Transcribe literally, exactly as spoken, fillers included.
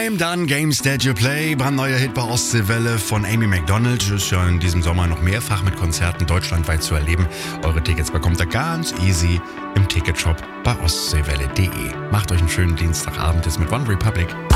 Time, dann Games That You Play, brandneuer Hit bei Ostseewelle von Amy Macdonald. Ist ja in diesem Sommer noch mehrfach mit Konzerten deutschlandweit zu erleben. Eure Tickets bekommt ihr ganz easy im Ticketshop bei ostseewelle punkt de. Macht euch einen schönen Dienstagabend jetzt mit One Republic.